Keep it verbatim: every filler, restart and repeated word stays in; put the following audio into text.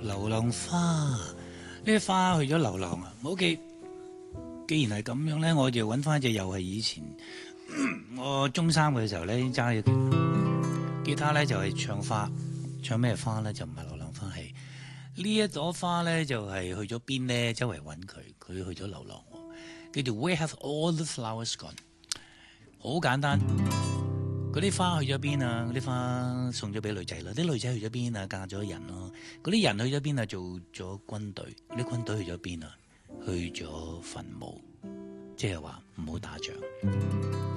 流浪花，呢啲花去咗流浪啊。OK，既然係咁樣咧，我就揾翻隻又係以前我中三嘅時候咧，揸吉他咧就係、是、唱花，唱咩花咧就唔係流浪花，係呢一朵花咧就係、是、去咗邊咧？周圍揾佢，佢去咗流浪喎，叫做 Where Have All the Flowers Gone？ 好簡單。嗰啲花去咗邊啊？嗰啲花送咗俾女仔啦，啲女仔去咗邊啊？嫁咗人咯。嗰啲人去咗邊啊？做咗軍隊，嗰啲軍隊去咗邊啊？去咗墳墓，即係話唔好打仗。